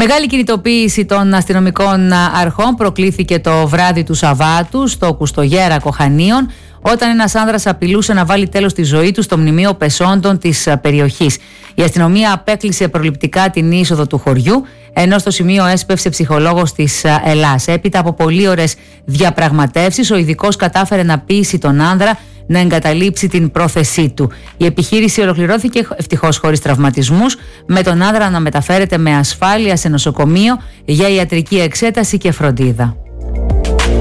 Μεγάλη κινητοποίηση των αστυνομικών αρχών προκλήθηκε το βράδυ του Σαββάτου στο Κουστογέρακο Χανίων, όταν ένας άνδρας απειλούσε να βάλει τέλος στη ζωή του στο μνημείο πεσόντων της περιοχής. Η αστυνομία απέκλεισε προληπτικά την είσοδο του χωριού, ενώ στο σημείο έσπευσε ψυχολόγος της Ελλάς. Έπειτα από πολλές ώρες διαπραγματεύσεις, ο ειδικός κατάφερε να πείσει τον άνδρα να εγκαταλείψει την πρόθεσή του. Η επιχείρηση ολοκληρώθηκε ευτυχώς χωρίς τραυματισμούς, με τον άνδρα να μεταφέρεται με ασφάλεια σε νοσοκομείο για ιατρική εξέταση και φροντίδα.